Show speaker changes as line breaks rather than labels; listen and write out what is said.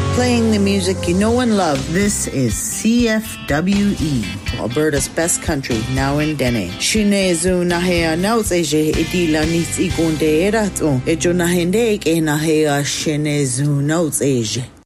Playing the music you know and love. This is CFWE, Alberta's best country, now in Dene. Shinezu nahea nauts eje idila nits igunde erato. Ejo nahende ke nahea shinezu nauts eje.